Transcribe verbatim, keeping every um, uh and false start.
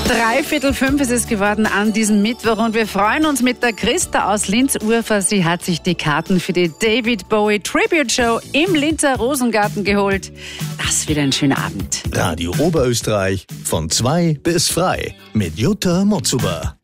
Dreiviertel fünf ist es geworden an diesem Mittwoch und wir freuen uns mit der Christa aus Linz-Urfer. Sie hat sich die Karten für die David Bowie Tribute Show im Linzer Rosengarten geholt. Das wird ein schöner Abend. Radio Oberösterreich von zwei bis frei mit Jutta Motzuber.